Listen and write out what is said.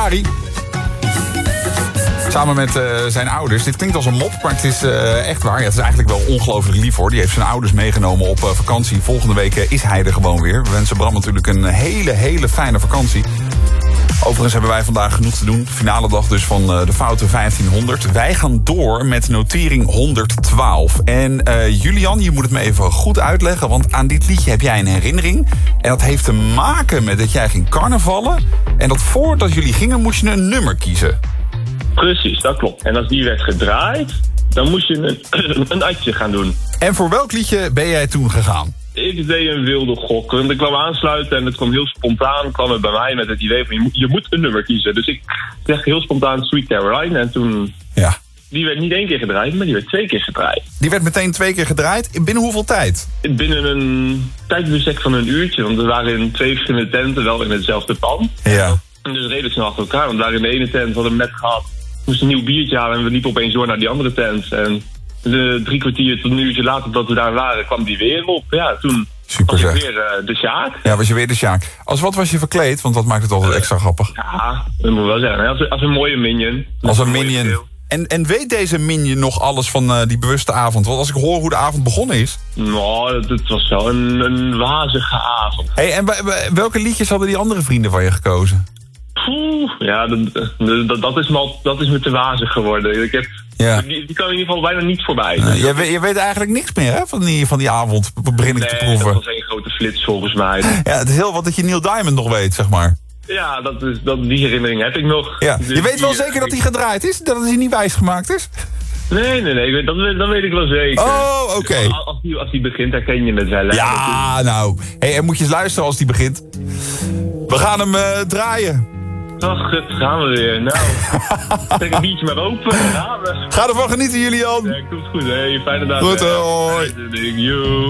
Ferrari. Samen met zijn ouders. Dit klinkt als een mop, maar het is echt waar. Ja, het is eigenlijk wel ongelooflijk lief hoor. Die heeft zijn ouders meegenomen op vakantie. Volgende week is hij er gewoon weer. We wensen Bram natuurlijk een hele fijne vakantie. Overigens hebben wij vandaag genoeg te doen. Finale dag dus van de Foute 1500. Wij gaan door met notering 112. En Julian, je moet het me even goed uitleggen. Want aan dit liedje heb jij een herinnering. En dat heeft te maken met dat jij ging carnavallen. En dat voordat jullie gingen moest je een nummer kiezen. Precies, dat klopt. En als die werd gedraaid, dan moest je een uitje gaan doen. En voor welk liedje ben jij toen gegaan? Ik deed een wilde gok. Want ik kwam aansluiten en het kwam heel spontaan. Kwam het bij mij met het idee van je moet een nummer kiezen. Dus ik zeg heel spontaan Sweet Caroline. En toen... Ja. Die werd niet 1 keer gedraaid, maar die werd 2 keer gedraaid. Die werd meteen 2 keer gedraaid. Binnen hoeveel tijd? Binnen een tijdbestek van een uurtje. Want we waren in 2 verschillende tenten, wel in hetzelfde pand. Ja. En dus redelijk snel achter elkaar. Want we waren in de ene tent, we hadden net gehad. We moesten een nieuw biertje halen en we liepen opeens door naar die andere tent. En 3 kwartier tot een uurtje later dat we daar waren, kwam die weer op. Ja, toen Super, was ik zeg. weer de Sjaak. Ja, was je weer de Sjaak. Als wat was je verkleed? Want dat maakt het altijd extra grappig. Ja, dat moet wel zeggen. Als een mooie minion. Als een minion. En weet deze minion nog alles van die bewuste avond? Want als ik hoor hoe de avond begonnen is... Nou, het was wel een wazige avond. Hey, en welke liedjes hadden die andere vrienden van je gekozen? Ja, dat is me te wazig geworden. Ja. Die kan in ieder geval bijna niet voorbij. Je weet eigenlijk niks meer hè, van die avond, begin ik te proeven. Dat was één grote flits volgens mij. Ja, het is heel wat dat je Neil Diamond nog weet, zeg maar. Ja, die herinnering heb ik nog. Ja. Je weet wel zeker dat hij gedraaid is? Dat hij niet wijsgemaakt is? Nee, dat weet ik wel zeker. Oh, oké. Als die begint, herken je het wel. Hè? Ja, nou. Hey, en moet je eens luisteren als die begint. We gaan hem draaien. Ach, gaan we weer. Nou, trek een biertje maar open. Ga ervan genieten, Julian. Ja, komt goed. Hey, fijne dag. Goed, hoi. Yo.